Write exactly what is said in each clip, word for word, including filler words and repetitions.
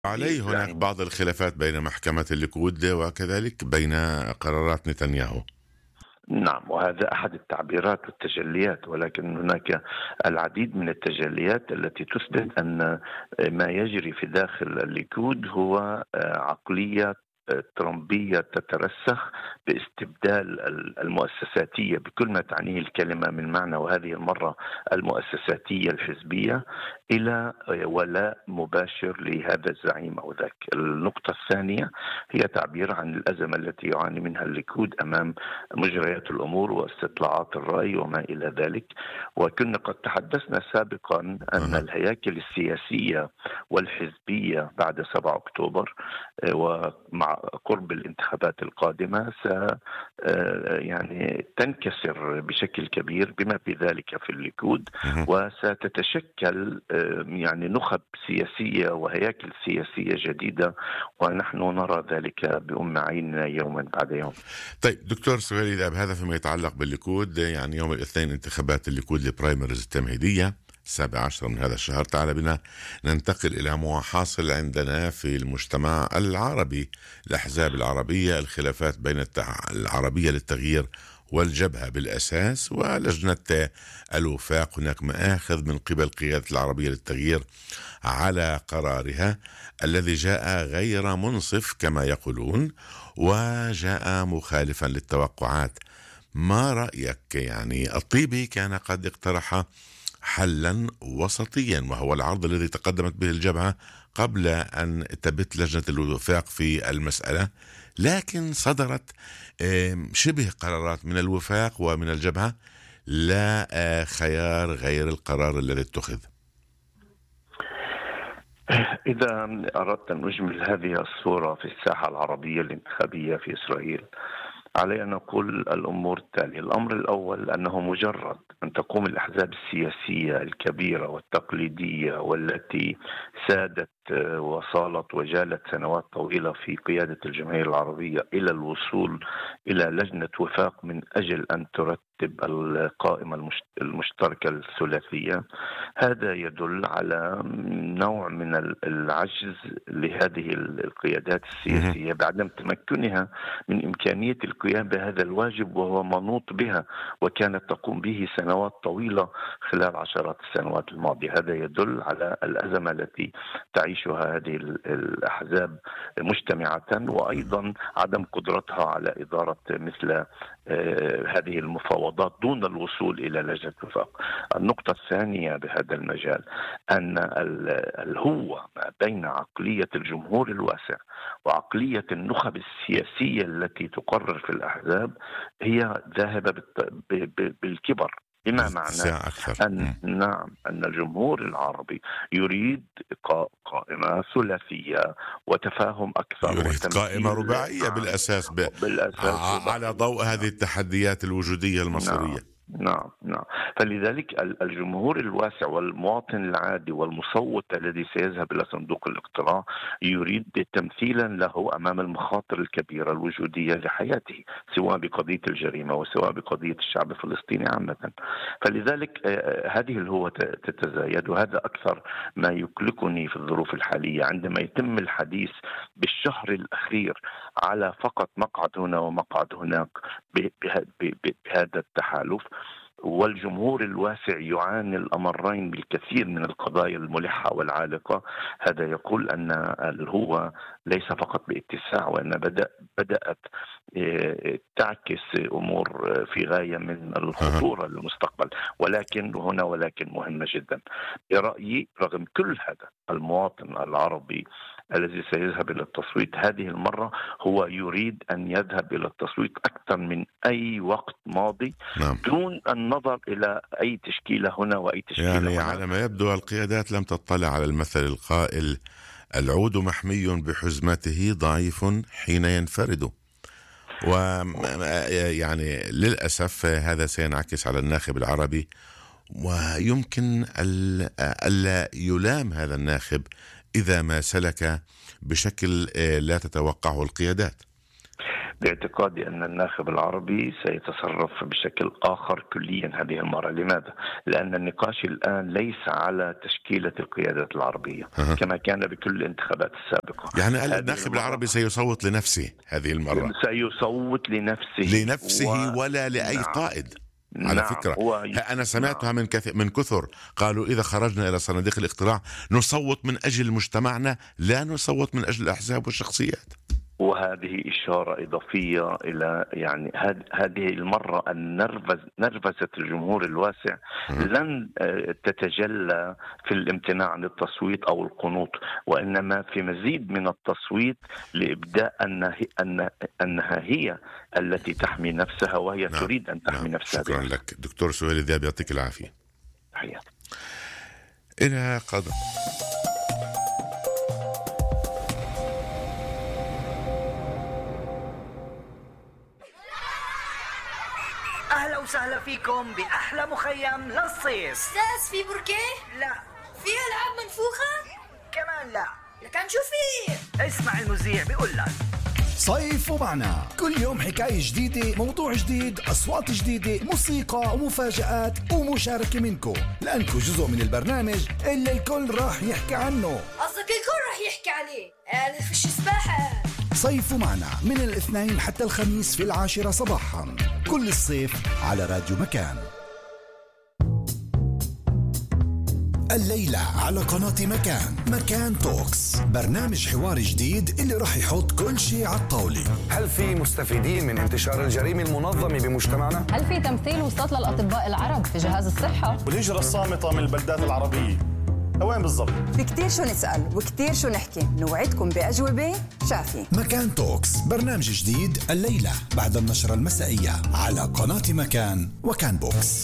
عليه هناك زعيم. بعض الخلافات بين محكمة الليكود وكذلك بين قرارات نتنياهو. نعم، وهذا أحد التعبيرات والتجليات، ولكن هناك العديد من التجليات التي تثبت أن ما يجري في داخل الليكود هو عقلية ترامبية تترسخ باستبدال المؤسساتية بكل ما تعنيه الكلمة من معنى، وهذه المرة المؤسساتية الحزبية، إلى ولاء مباشر لهذا الزعيم أو ذاك. النقطة الثانية هي تعبير عن الأزمة التي يعاني منها الليكود أمام مجريات الأمور واستطلاعات الرأي وما إلى ذلك. وكنا قد تحدثنا سابقا أن أه. الهياكل السياسية والحزبية بعد سبعة أكتوبر ومع قرب الانتخابات القادمة س يعني تنكسر بشكل كبير بما في ذلك في الليكود، أه. وستتشكل يعني نخب سياسية وهياكل سياسية جديدة، ونحن نرى ذلك بأم عيننا يوما بعد يوم. طيب دكتور سهيل داب، هذا فيما يتعلق بالليكود. يعني يوم الاثنين انتخابات الليكود البرايمريز التمهيدية السابع عشر من هذا الشهر. تعال بنا ننتقل إلى ما حاصل عندنا في المجتمع العربي، الأحزاب العربية، الخلافات بين العربية للتغيير والجبهة بالأساس ولجنة الوفاق. هناك مآخذ من قبل قيادة العربية للتغيير على قرارها الذي جاء غير منصف كما يقولون، وجاء مخالفا للتوقعات. ما رأيك؟ يعني الطيبي كان قد اقترح حلا وسطيا، وهو العرض الذي تقدمت به الجبهة قبل أن تبت لجنة الوفاق في المسألة، لكن صدرت شبه قرارات من الوفاق ومن الجبهة لا خيار غير القرار الذي اتخذ. إذا أردت أن أجمل هذه الصورة في الساحة العربية الانتخابية في إسرائيل، علي أن نقول الأمور التالية. الأمر الأول أنه مجرد أن تقوم الأحزاب السياسية الكبيرة والتقليدية والتي سادت وصالت وجالت سنوات طويلة في قيادة الجمهورية العربية إلى الوصول إلى لجنة وفاق من أجل أن ترتب القائمة المشتركة الثلاثية، هذا يدل على نوع من العجز لهذه القيادات السياسية بعدم تمكنها من إمكانية القيام بهذا الواجب، وهو منوط بها وكانت تقوم به سنوات طويلة خلال عشرات السنوات الماضية. هذا يدل على الأزمة التي تعيشها هذه الأحزاب مجتمعة، وأيضا عدم قدرتها على إدارة مثل هذه المفاوضات دون الوصول إلى لجنة وفاق. النقطة الثانية بهذا المجال أن الهوة ما بين عقلية الجمهور الواسع وعقلية النخب السياسية التي تقرر في الأحزاب هي ذاهبة بالكبر، بما معناه أن نعم أن الجمهور العربي يريد قائمة ثلاثية وتفاهم أكثر، يريد قائمة رباعية بالأساس, ب... بالأساس على ضوء هذه التحديات الوجودية المصيرية. نعم. نعم نعم فلذلك الجمهور الواسع والمواطن العادي والمصوت الذي سيذهب إلى صندوق الاقتراع يريد تمثيلا له أمام المخاطر الكبيرة الوجودية لحياته، سواء بقضية الجريمة وسواء بقضية الشعب الفلسطيني عامة. فلذلك هذه الهوة تتزايد، وهذا أكثر ما يقلقني في الظروف الحالية عندما يتم الحديث بالشهر الأخير على فقط مقعد هنا ومقعد هناك بهذا التحالف، والجمهور الواسع يعاني الأمرين بالكثير من القضايا الملحة والعالقة. هذا يقول أن الهوة ليس فقط باتساع، وأن بدأ بدأت تعكس أمور في غاية من الخطورة للمستقبل. ولكن هنا ولكن مهمة جدا برأيي، رغم كل هذا المواطن العربي الذي سيذهب إلى التصويت هذه المرة هو يريد أن يذهب إلى التصويت أكثر من أي وقت ماضي، نعم. دون النظر إلى أي تشكيلة هنا وأي تشكيلة يعني هنا. على ما يبدو القيادات لم تطلع على المثل القائل: العود محمي بحزمته ضعيف حين ينفرد. ويعني للأسف هذا سينعكس على الناخب العربي، ويمكن ألا يلام هذا الناخب إذا ما سلك بشكل لا تتوقعه القيادات. باعتقادي أن الناخب العربي سيتصرف بشكل آخر كليا هذه المرة. لماذا؟ لأن النقاش الآن ليس على تشكيلة القيادات العربية أه. كما كان بكل الانتخابات السابقة. يعني الناخب العربي سيصوت لنفسه هذه المرة، سيصوت لنفسه لنفسه و... ولا لأي نعم. قائد. على نعم. فكرة و... أنا سمعتها نعم. من كثير من كثر قالوا إذا خرجنا إلى صناديق الاقتراع نصوت من أجل مجتمعنا، لا نصوت من أجل الأحزاب والشخصيات. وهذه إشارة إضافية إلى يعني هذه المرة النرفز نرفزة الجمهور الواسع لن تتجلى في الامتناع عن التصويت أو القنوط، وإنما في مزيد من التصويت لإبداء أن أن أنها هي التي تحمي نفسها، وهي نعم. تريد أن تحمي نعم. نفسها. شكرا لك دكتور سهيل ذياب، يعطيك العافية. حياتي. إلى قدر أهلا وسهلا فيكم بأحلى مخيم للصيف. أستاذ في بركة؟ لا. في ألعاب منفوخة؟ كمان لا. لكن شو في؟ اسمع المذيع بيقول لك صيف ومعنا كل يوم حكاية جديدة، موضوع جديد، أصوات جديدة، موسيقى ومفاجآت ومشاركة منكم، لأنكم جزء من البرنامج اللي الكل راح يحكي عنه. قصدك الكل راح يحكي عليه؟ أنا فيش سباحة. صيف معنا من الاثنين حتى الخميس في العاشرة صباحا كل الصيف على راديو مكان. الليلة على قناة مكان، مكان توكس، برنامج حواري جديد اللي راح يحط كل شيء على الطاولة. هل في مستفيدين من انتشار الجريمة المنظمة بمجتمعنا؟ هل في تمثيل وصلت للأطباء العرب في جهاز الصحة؟ والهجرة الصامتة من البلدات العربية وين بالضبط؟ في كتير شو نسأل وكتير شو نحكي، نوعدكم بأجوبة شافية. مكان توكس، برنامج جديد الليلة بعد النشرة المسائية على قناة مكان وكان بوكس.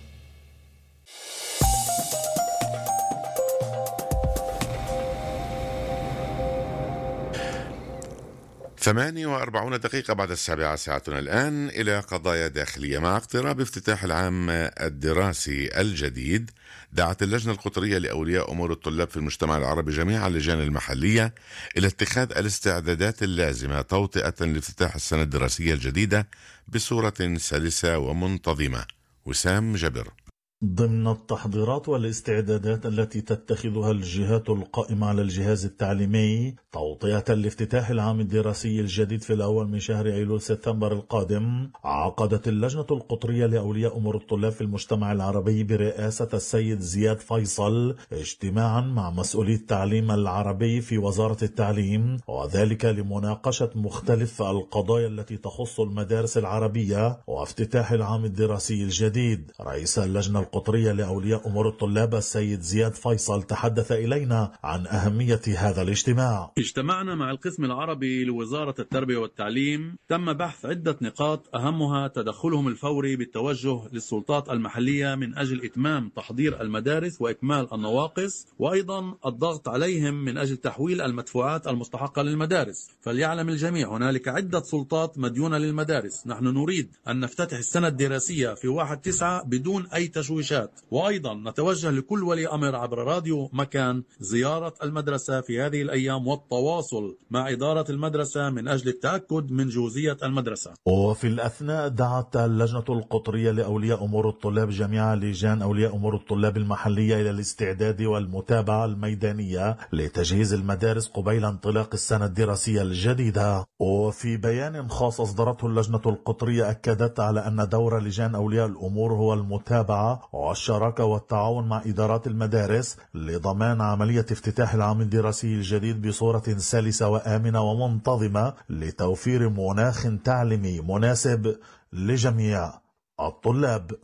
ثمانية وأربعون دقيقة بعد السابعة ساعتنا الآن. إلى قضايا داخلية. مع اقتراب افتتاح العام الدراسي الجديد، دعت اللجنة القطرية لأولياء أمور الطلاب في المجتمع العربي جميع اللجان المحلية إلى اتخاذ الاستعدادات اللازمة توطئة لافتتاح السنة الدراسية الجديدة بصورة سلسة ومنتظمة. وسام جبر. ضمن التحضيرات والاستعدادات التي تتخذها الجهات القائمة على الجهاز التعليمي توطئة لافتتاح العام الدراسي الجديد في الأول من شهر أيلول سبتمبر القادم، عقدت اللجنة القطرية لأولياء أمور الطلاب في المجتمع العربي برئاسة السيد زياد فيصل اجتماعا مع مسؤولي التعليم العربي في وزارة التعليم، وذلك لمناقشة مختلف القضايا التي تخص المدارس العربية وافتتاح العام الدراسي الجديد. رئيس اللجنة القطرية لأولياء أمور الطلاب السيد زياد فيصل تحدث إلينا عن أهمية هذا الاجتماع. اجتمعنا مع القسم العربي لوزارة التربية والتعليم، تم بحث عدة نقاط أهمها تدخلهم الفوري بالتوجه للسلطات المحلية من أجل إتمام تحضير المدارس وإكمال النواقص، وأيضا الضغط عليهم من أجل تحويل المدفوعات المستحقة للمدارس. فليعلم الجميع هنالك عدة سلطات مديونة للمدارس. نحن نريد أن نفتتح السنة الدراسية في واحد تسعة بدون أي تشويشات، وأيضا نتوجه لكل ولي أمر عبر راديو مكان زيارة المدرسة في هذه الأيام والتواصل مع إدارة المدرسة من أجل التأكد من جوزية المدرسة. وفي الأثناء دعت اللجنة القطرية لأولياء أمور الطلاب جميع لجان أولياء أمور الطلاب المحلية إلى الاستعداد والمتابعة الميدانية لتجهيز المدارس قبيل انطلاق السنة الدراسية الجديدة. وفي بيان خاص أصدرته اللجنة القطرية أكدت على أن دور لجان أولياء الأمور هو المتابعة والشراكة والتعاون مع إدارات المدارس لضمان عملية افتتاح العام الدراسي الجديد بصورة سلسة وآمنة ومنتظمة لتوفير مناخ تعليمي مناسب لجميع الطلاب.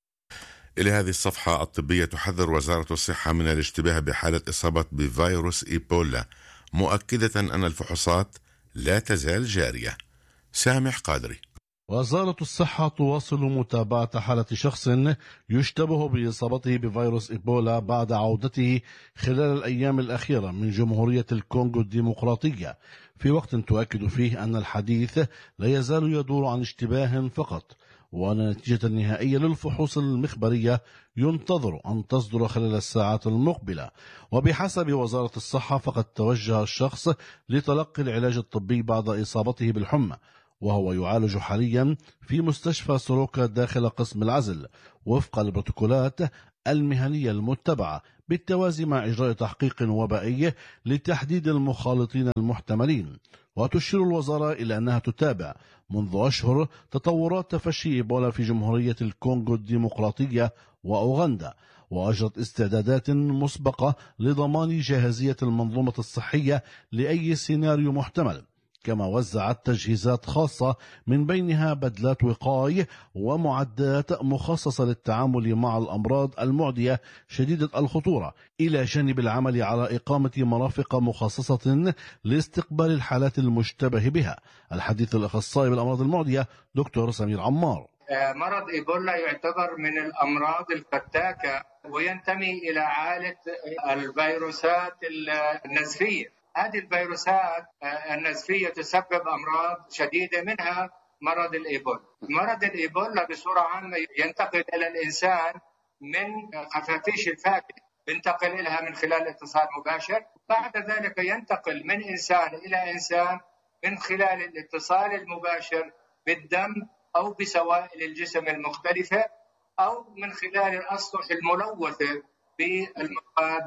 إلى هذه الصفحة الطبية. تحذر وزارة الصحة من الاشتباه بحالة إصابة بفيروس إيبولا، مؤكدة أن الفحوصات لا تزال جارية. سامح قادري. وزارة الصحة تواصل متابعة حالة شخص يشتبه بإصابته بفيروس إيبولا بعد عودته خلال الأيام الأخيرة من جمهورية الكونغو الديمقراطية، في وقت تؤكد فيه أن الحديث لا يزال يدور عن اشتباه فقط، وأن النتيجة النهائية للفحوص المخبرية ينتظر أن تصدر خلال الساعات المقبلة. وبحسب وزارة الصحة فقد توجه الشخص لتلقي العلاج الطبي بعد إصابته بالحمى، وهو يعالج حاليا في مستشفى سوروكا داخل قسم العزل وفق البروتوكولات المهنية المتبعة بالتوازي مع إجراء تحقيق وبائي لتحديد المخالطين المحتملين. وتشير الوزارة إلى أنها تتابع منذ أشهر تطورات تفشي إيبولا في جمهورية الكونغو الديمقراطية وأوغندا، وأجرت استعدادات مسبقة لضمان جاهزية المنظومة الصحية لأي سيناريو محتمل، كما وزعت تجهيزات خاصة من بينها بدلات وقاية ومعدات مخصصة للتعامل مع الأمراض المعدية شديدة الخطورة، إلى جانب العمل على إقامة مرافق مخصصة لاستقبال الحالات المشتبه بها. الحديث الأخصائي بالأمراض المعدية دكتور سمير عمار. مرض إيبولا يعتبر من الأمراض الفتاكة وينتمي إلى عائلة الفيروسات النزفية. هذه الفيروسات النزفية تسبب أمراض شديدة منها مرض الإيبولا. مرض الإيبولا بصورة عامة ينتقل إلى الإنسان من خفافيش الفاكهة، ينتقل إليها من خلال اتصال مباشر، بعد ذلك ينتقل من إنسان إلى إنسان من خلال الاتصال المباشر بالدم أو بسوائل الجسم المختلفة أو من خلال الأسطح الملوثة بالمواد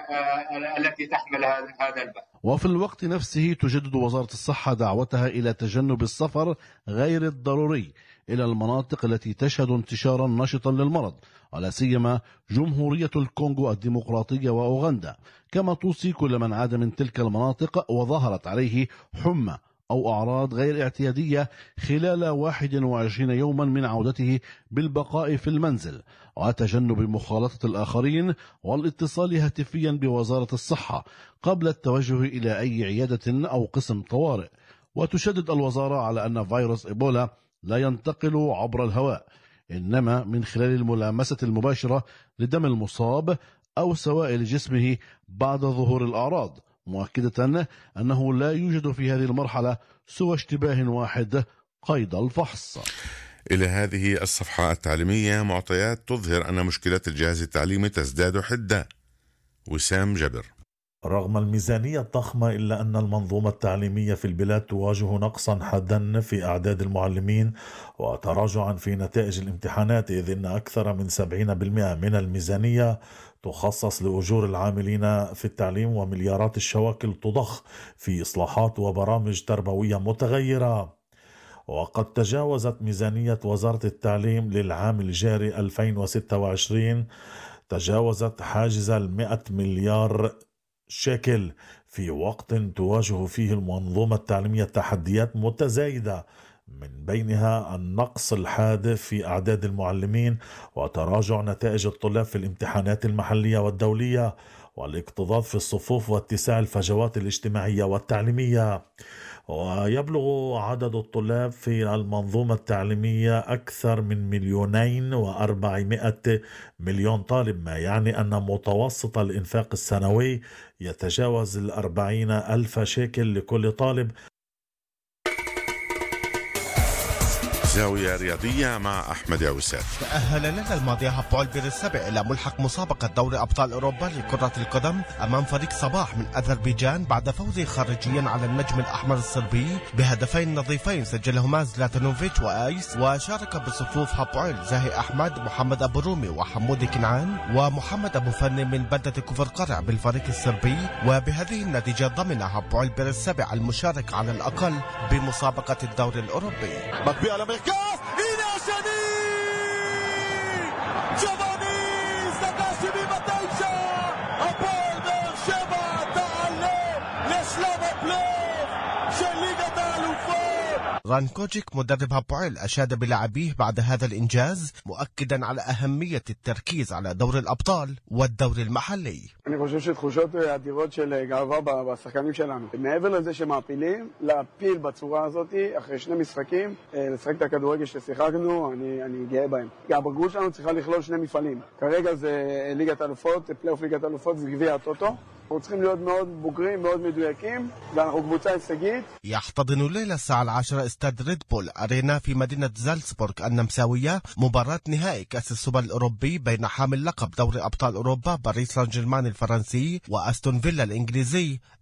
التي تحمل هذا البث. وفي الوقت نفسه تجدد وزارة الصحة دعوتها إلى تجنب السفر غير الضروري إلى المناطق التي تشهد انتشارا نشطا للمرض، ولا سيما جمهورية الكونغو الديمقراطية وأوغندا، كما توصي كل من عاد من تلك المناطق وظهرت عليه حمى أو أعراض غير اعتيادية خلال واحد وعشرين يوما من عودته بالبقاء في المنزل وتجنب مخالطة الآخرين والاتصال هاتفيا بوزارة الصحة قبل التوجه إلى أي عيادة أو قسم طوارئ. وتشدد الوزارة على أن فيروس إيبولا لا ينتقل عبر الهواء، إنما من خلال الملامسة المباشرة لدم المصاب أو سوائل جسمه بعد ظهور الأعراض، مؤكدة أنه لا يوجد في هذه المرحلة سوى اشتباه واحد قيد الفحص. إلى هذه الصفحة التعليمية معطيات تظهر أن مشكلات الجهاز التعليمي تزداد حدة. وسام جبر. رغم الميزانية الضخمة إلا أن المنظومة التعليمية في البلاد تواجه نقصا حادا في أعداد المعلمين وتراجعا في نتائج الامتحانات، إذ أن أكثر من سبعين بالمئة من الميزانية تخصص لأجور العاملين في التعليم، ومليارات الشواكل تضخ في إصلاحات وبرامج تربوية متغيرة. وقد تجاوزت ميزانية وزارة التعليم للعام الجاري ألفين وستة وعشرين تجاوزت حاجز المئة مليار شيكل في وقت تواجه فيه المنظومة التعليمية تحديات متزايدة، من بينها النقص الحاد في أعداد المعلمين وتراجع نتائج الطلاب في الامتحانات المحلية والدولية والاكتظاظ في الصفوف واتساع الفجوات الاجتماعية والتعليمية. ويبلغ عدد الطلاب في المنظومة التعليمية أكثر من مليونين وأربعمائة مليون طالب، ما يعني أن متوسط الإنفاق السنوي يتجاوز الأربعين ألف شيكل لكل طالب. زاوية رياضية مع أحمد عوسات. تأهل الليلة الماضية هابويل بير السبع إلى ملحق مسابقة دوري أبطال أوروبا لكرة القدم أمام فريق صباح من أذربيجان بعد فوزه خارجيا على النجم الأحمر الصربي بهدفين نظيفين سجلهما زلاتانوفيتش وآيس. وشارك بصفوف هابويل زاهي أحمد، محمد أبو رومي وحمود كنعان ومحمد أبو فني من بلدة كفر قرع بالفريق الصربي. وبهذه النتيجة ضمن هابويل بير السبع المشارك على الأقل بمسابقة الدوري الأوروبي. ران كوجيك مدرب هابويل أشاد بلاعبيه بعد هذا الإنجاز، مؤكدا على أهمية التركيز على دور الأبطال والدوري المحلي. אני חושב שתחושות אדירות של גאווה בשחקנים שלנו. מעבר לזה שמעפילים, להפיל בצורה הזאת אחרי שני משחקים, לשחק את הכדורגל ששיחקנו, אני אני גאה בהם. הבגרות שלנו צריכה לכלול שני מפעלים. כרגע זה ליגת אלופות, פלייאוף ליגת אלופות וגביע הטוטו. אנחנו צריכים להיות מאוד בוגרים, מאוד מדויקים, ואנחנו קבוצה הישגית. يحتضن الليلة الساعة العاشرة استاد ريد بول أرينا في مدينة زالزبورغ النمساوية مباراة نهائي كأس السوبر الأوروبي بين حامل لقب دوري أبطال أوروبا باريس سان جيرمان الفرنسي وأستون فيلا الإنجليزي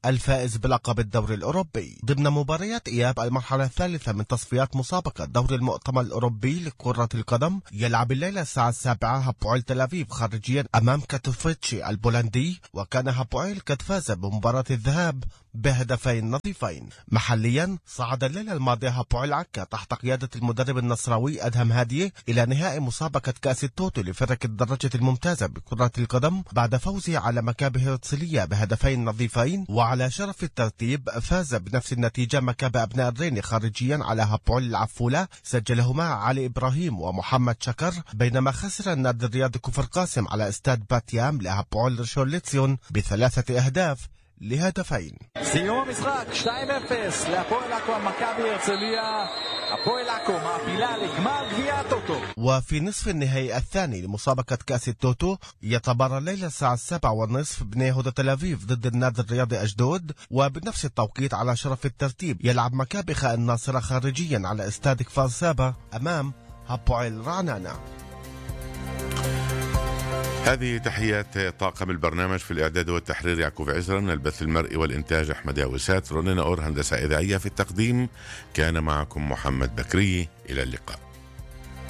الفائز بلقب الدوري الأوروبي. ضمن مباريات إياب المرحلة الثالثة من تصفيات مسابقة دوري المؤتمر الأوروبي لكرة القدم، يلعب الليلة الساعة السابعة هابويل تل أبيب خارجيا أمام كاتوفيتشي البولندي، وكان هابويل قد فاز بمباراة الذهاب بهدفين نظيفين. محليا صعد الليلة الماضية هابويل عكا تحت قيادة المدرب النصراوي أدهم هادية إلى نهائي مسابقة كأس التوتو لفرق الدرجة الممتازة بكرة القدم بعد فوزه على مكابه هرتسلية بهدفين نظيفين. وعلى شرف الترتيب فاز بنفس النتيجة مكاب أبناء الرين خارجيا على هابويل العفولة، سجلهما علي إبراهيم ومحمد شكر، بينما خسر النادي الرياضي كفر قاسم على استاد باتيام لهابويل رشوليتسيون بثلاثة أهداف لهدفين. סיום המשחק שתיים אפס להפועל עכו על מכבי הרצליה. הפועל עכו מעפילה לגמר גביע הטוטו. وفي نصف النهائي الثاني لمسابقة كأس التوتو يتبارى الليلة الساعة السابعة والنصف بني هدى تل أبيب ضد النادي الرياضي أشدود، وبنفس التوقيت على شرف الترتيب يلعب مكابي خاء الناصرة خارجيا على استاد كفار سابا أمام هابويل رعنانة. هذه تحيات طاقم البرنامج في الإعداد والتحرير يعقوب عزرا، من البث المرئي والإنتاج أحمد ياوسات، رونينا أور هندسة إذاعية، في التقديم كان معكم محمد بكري. إلى اللقاء.